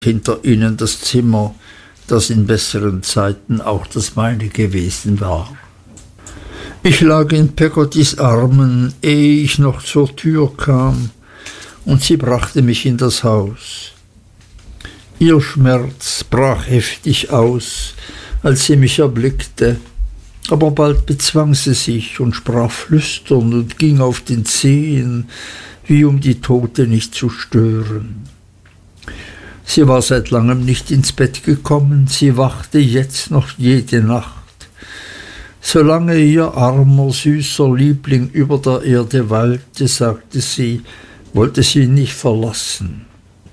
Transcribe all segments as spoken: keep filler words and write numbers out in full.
hinter ihnen das Zimmer, das in besseren Zeiten auch das meine gewesen war. Ich lag in Peggottys Armen, ehe ich noch zur Tür kam, und sie brachte mich in das Haus. Ihr Schmerz brach heftig aus, als sie mich erblickte, aber bald bezwang sie sich und sprach flüsternd und ging auf den Zehen, wie um die Tote nicht zu stören. Sie war seit langem nicht ins Bett gekommen, sie wachte jetzt noch jede Nacht. Solange ihr armer, süßer Liebling über der Erde weilte, sagte sie, wollte sie ihn nicht verlassen.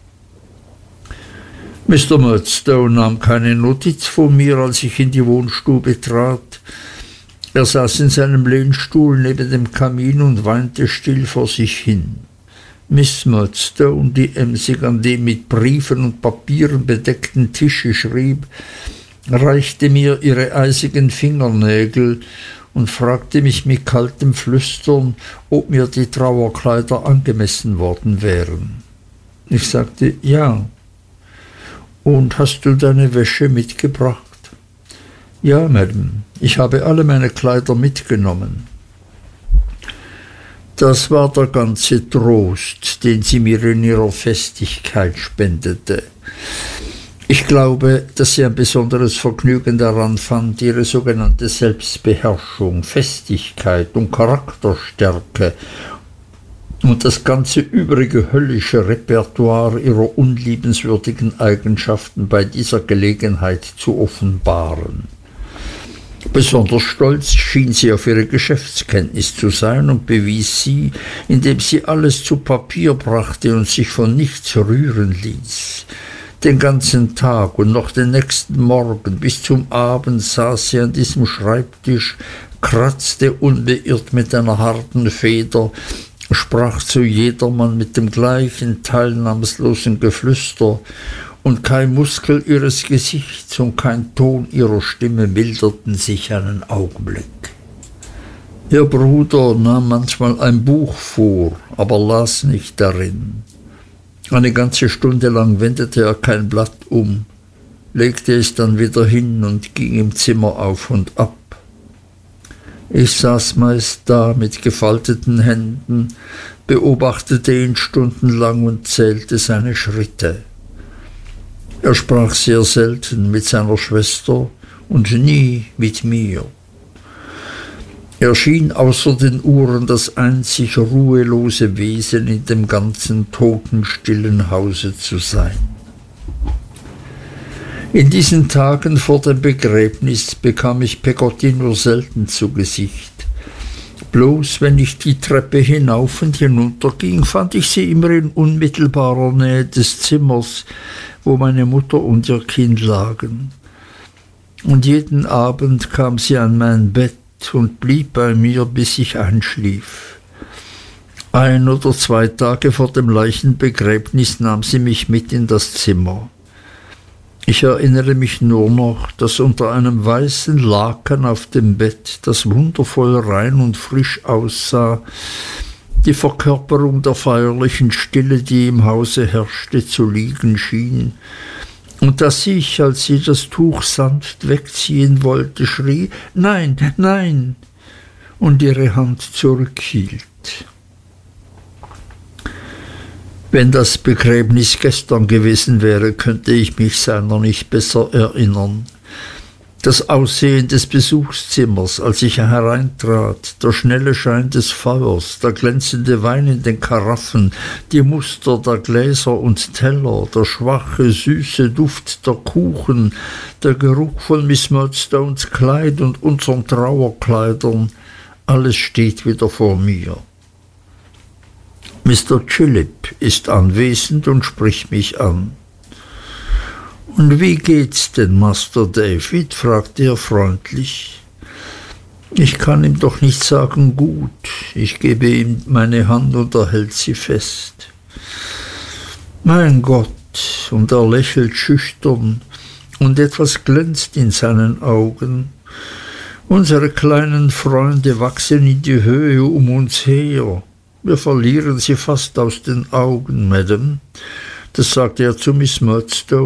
Mister Murdstone nahm keine Notiz von mir, als ich in die Wohnstube trat. Er saß in seinem Lehnstuhl neben dem Kamin und weinte still vor sich hin. Miss Murdstone, die emsig an dem mit Briefen und Papieren bedeckten Tische schrieb, reichte mir ihre eisigen Fingernägel und fragte mich mit kaltem Flüstern, ob mir die Trauerkleider angemessen worden wären. Ich sagte ja. Und hast du deine Wäsche mitgebracht? Ja, Madame, ich habe alle meine Kleider mitgenommen. Das war der ganze Trost, den sie mir in ihrer Festigkeit spendete. Ich glaube, dass sie ein besonderes Vergnügen daran fand, ihre sogenannte Selbstbeherrschung, Festigkeit und Charakterstärke und das ganze übrige höllische Repertoire ihrer unliebenswürdigen Eigenschaften bei dieser Gelegenheit zu offenbaren. Besonders stolz schien sie auf ihre Geschäftskenntnis zu sein und bewies sie, indem sie alles zu Papier brachte und sich von nichts rühren ließ. Den ganzen Tag und noch den nächsten Morgen bis zum Abend saß sie an diesem Schreibtisch, kratzte unbeirrt mit einer harten Feder, sprach zu jedermann mit dem gleichen teilnahmslosen Geflüster, und kein Muskel ihres Gesichts und kein Ton ihrer Stimme milderten sich einen Augenblick. Ihr Bruder nahm manchmal ein Buch vor, aber las nicht darin. Eine ganze Stunde lang wendete er kein Blatt um, legte es dann wieder hin und ging im Zimmer auf und ab. Ich saß meist da mit gefalteten Händen, beobachtete ihn stundenlang und zählte seine Schritte. Er sprach sehr selten mit seiner Schwester und nie mit mir. Er schien außer den Uhren das einzig ruhelose Wesen in dem ganzen totenstillen Hause zu sein. In diesen Tagen vor dem Begräbnis bekam ich Peggotty nur selten zu Gesicht. Bloß wenn ich die Treppe hinauf und hinunter ging, fand ich sie immer in unmittelbarer Nähe des Zimmers, wo meine Mutter und ihr Kind lagen. Und jeden Abend kam sie an mein Bett und blieb bei mir, bis ich einschlief. Ein oder zwei Tage vor dem Leichenbegräbnis nahm sie mich mit in das Zimmer. Ich erinnere mich nur noch, dass unter einem weißen Laken auf dem Bett, das wundervoll rein und frisch aussah, die Verkörperung der feierlichen Stille, die im Hause herrschte, zu liegen schien, und dass ich, als sie das Tuch sanft wegziehen wollte, schrie, »Nein, nein!« und ihre Hand zurückhielt. Wenn das Begräbnis gestern gewesen wäre, könnte ich mich seiner nicht besser erinnern. Das Aussehen des Besuchszimmers, als ich hereintrat, der schnelle Schein des Feuers, der glänzende Wein in den Karaffen, die Muster der Gläser und Teller, der schwache, süße Duft der Kuchen, der Geruch von Miss Murdstones Kleid und unseren Trauerkleidern, alles steht wieder vor mir. Mister Chillip ist anwesend und spricht mich an. »Und wie geht's denn, Master David?« fragte er freundlich. Ich kann ihm doch nicht sagen gut. Ich gebe ihm meine Hand und er hält sie fest. »Mein Gott«, und er lächelt schüchtern, und etwas glänzt in seinen Augen. »Unsere kleinen Freunde wachsen in die Höhe um uns her. Wir verlieren sie fast aus den Augen, Madame. das sagte er zu miß